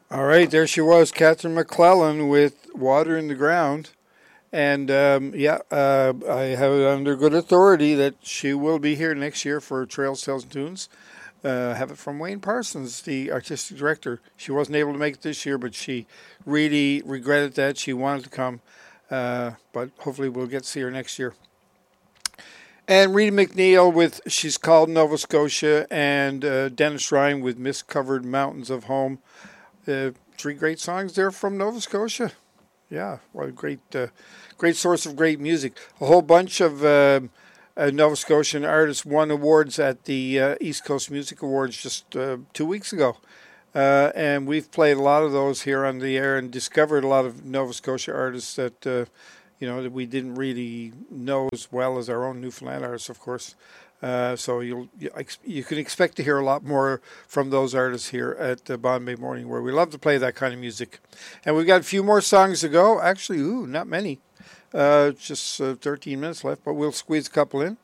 All right, there she was, Catherine McClellan with Water in the Ground. And I have it under good authority that she will be here next year for Trails, Tales, and Tunes. Have it from Wayne Parsons, the artistic director. She wasn't able to make it this year, but she really regretted that. She wanted to come, but hopefully we'll get to see her next year. And Rita McNeil with She's Called Nova Scotia, and Dennis Ryan with Mist Covered Mountains of Home. Three great songs there from Nova Scotia. Yeah, what a great source of great music. A whole bunch of Nova Scotian artists won awards at the East Coast Music Awards just 2 weeks ago. And we've played a lot of those here on the air and discovered a lot of Nova Scotia artists that, that we didn't really know as well as our own Newfoundland artists, of course. So you can expect to hear a lot more from those artists here at Bombay Morning, where we love to play that kind of music. And we've got a few more songs to go. Actually, not many. Just 13 minutes left, but we'll squeeze a couple in.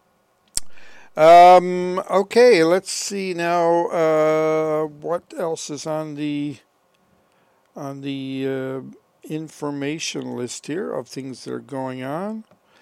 Okay, let's see now. What else is on the information list here of things that are going on?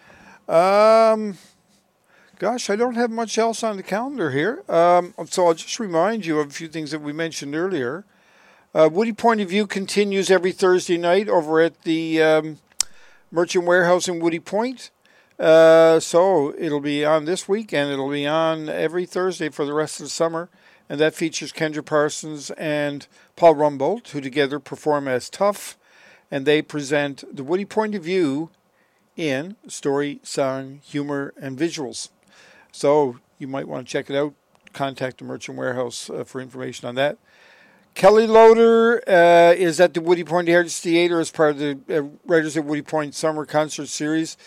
Gosh, I don't have much else on the calendar here. So I'll just remind you of a few things that we mentioned earlier. Woody Point of View continues every Thursday night over at the Merchant Warehouse in Woody Point. So it'll be on this week, and it'll be on every Thursday for the rest of the summer. And that features Kendra Parsons and Paul Rumbold, who together perform as Tough. And they present the Woody Point of View in story, song, humor, and visuals. So you might want to check it out. Contact the Merchant Warehouse for information on that. Kelly Loader is at the Woody Point Heritage Theatre as part of the Writers at Woody Point Summer Concert Series.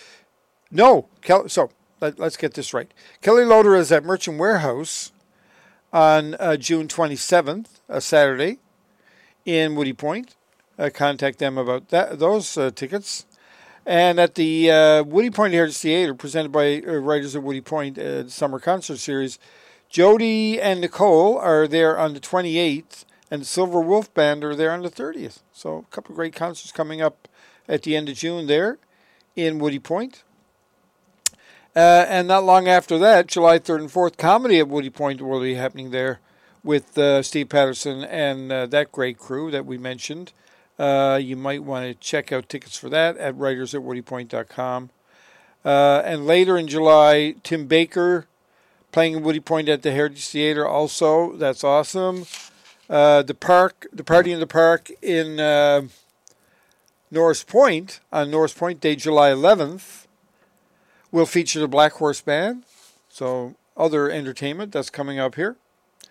Let's get this right. Kelly Loader is at Merchant Warehouse on June 27th, a Saturday, in Woody Point. Contact them about those tickets. And at the Woody Point Heritage Theatre, presented by Writers at Woody Point Summer Concert Series, Jody and Nicole are there on the 28th, and the Silver Wolf Band are there on the 30th. So a couple of great concerts coming up at the end of June there in Woody Point. And not long after that, July 3rd and 4th, Comedy at Woody Point will be happening there with Steve Patterson and that great crew that we mentioned. You might want to check out tickets for that at writersatwoodypoint.com. And later in July, Tim Baker playing in Woody Point at the Heritage Theatre also. That's awesome. The Party in the Park in Norris Point, on Norris Point Day, July 11th, will feature the Black Horse Band. So other entertainment that's coming up here.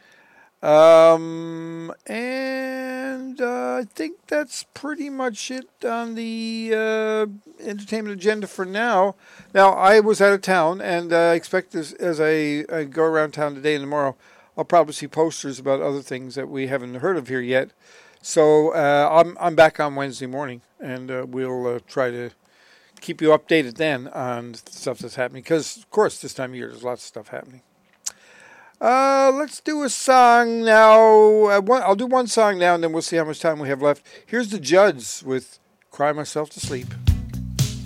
And I think that's pretty much it on the entertainment agenda for now. Now, I was out of town, and I expect this, as I go around town today and tomorrow, I'll probably see posters about other things that we haven't heard of here yet. So I'm back on Wednesday morning, and we'll try to keep you updated then on stuff that's happening. Because, of course, this time of year, there's lots of stuff happening. Let's do a song now. I'll do one song now, and then we'll see how much time we have left. Here's the Judds with Cry Myself to Sleep.